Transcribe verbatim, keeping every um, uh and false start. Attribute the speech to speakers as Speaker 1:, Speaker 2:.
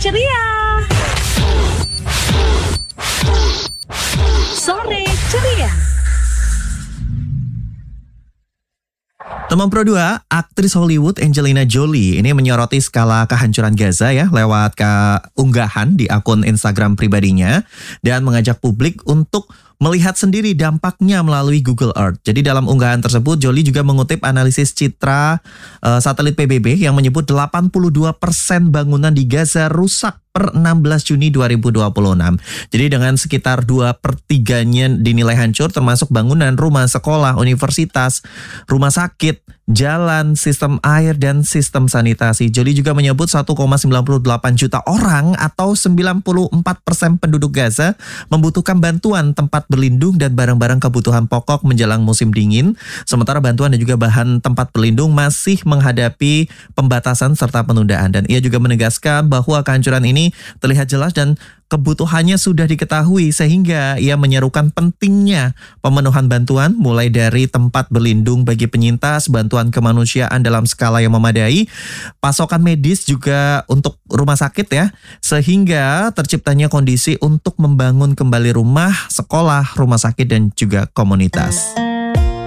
Speaker 1: ceria. Sore ceria.
Speaker 2: Nomor Pro dua, aktris Hollywood Angelina Jolie ini menyoroti skala kehancuran Gaza ya lewat keunggahan di akun Instagram pribadinya dan mengajak publik untuk melihat sendiri dampaknya melalui Google Earth. Jadi dalam unggahan tersebut Jolie juga mengutip analisis citra uh, satelit P B B yang menyebut delapan puluh dua persen bangunan di Gaza rusak per enam belas Juni dua ribu dua puluh enam. Jadi dengan sekitar dua per tiga-nya dinilai hancur termasuk bangunan, rumah, sekolah, universitas, rumah sakit, jalan, sistem air, dan sistem sanitasi. Jolie juga menyebut satu koma sembilan delapan juta orang atau sembilan puluh empat persen penduduk Gaza membutuhkan bantuan tempat berlindung dan barang-barang kebutuhan pokok menjelang musim dingin. Sementara bantuan dan juga bahan tempat berlindung masih menghadapi pembatasan serta penundaan. Dan ia juga menegaskan bahwa kehancuran ini terlihat jelas dan kebutuhannya sudah diketahui sehingga ia menyerukan pentingnya pemenuhan bantuan mulai dari tempat berlindung bagi penyintas, bantuan kemanusiaan dalam skala yang memadai, pasokan medis juga untuk rumah sakit ya, sehingga terciptanya kondisi untuk membangun kembali rumah, sekolah, rumah sakit dan juga komunitas.